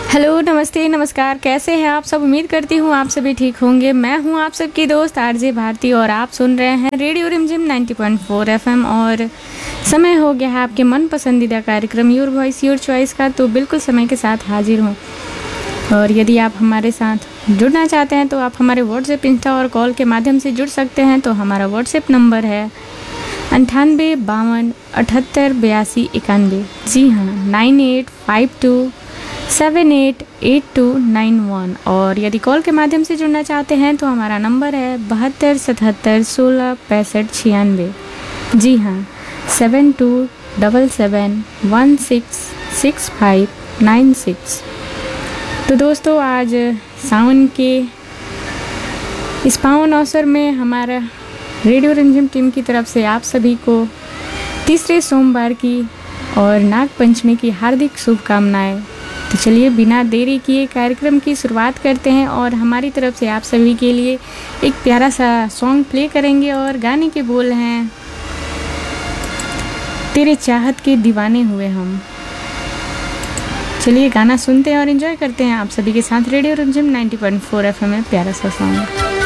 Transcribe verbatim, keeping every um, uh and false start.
Hello, नमस्ते, नमस्कार। कैसे हैं आप सब? उम्मीद करती हूँ आप सभी ठीक होंगे। मैं हूँ आप सबकी दोस्त आरजे भारती और आप सुन रहे हैं रेडियो रिमझिम नाइंटी पॉइंट फोर एफएम। और समय हो गया है आपके मन पसंदीदा कार्यक्रम योर वॉइस योर चॉइस का, तो बिल्कुल समय के साथ हाजिर हूँ। और यदि आप हमारे साथ जुड़ना चाहते हैं तो आप हमारे व्हाट्सएप, इंस्टा और कॉल के माध्यम से जुड़ सकते हैं। तो हमारा व्हाट्सएप नंबर है अंठानवे बावन अठहत्तर बयासी इक्यानवे। जी हाँ, nine eight five to seven eight eight to nine one. और यदि कॉल के माध्यम से जुड़ना चाहते हैं तो हमारा नंबर है बहत्तर सतहत्तर सोलह पैंसठ छियानवे। जी हाँ, seven to double seven one six six five nine six. तो दोस्तों, आज सावन के इस पावन अवसर में हमारा रेडियो रिमझिम टीम की तरफ से आप सभी को तीसरे सोमवार की और नाग पंचमी की हार्दिक शुभकामनाएं। तो चलिए बिना देरी किए कार्यक्रम की शुरुआत करते हैं और हमारी तरफ से आप सभी के लिए एक प्यारा सा सॉन्ग प्ले करेंगे। और गाने के बोल हैं तेरे चाहत के दीवाने हुए हम। चलिए गाना सुनते हैं और एंजॉय करते हैं आप सभी के साथ रेडियो रिमझिम नाइंटी पॉइंट फोर एफएम में प्यारा सा सॉन्ग।